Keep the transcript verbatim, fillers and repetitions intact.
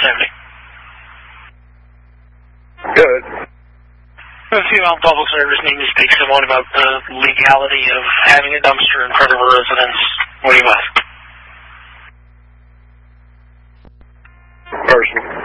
seventy. Good. A female public service needs to speak to someone about the legality of having a dumpster in front of a residence. What do you ask? Person.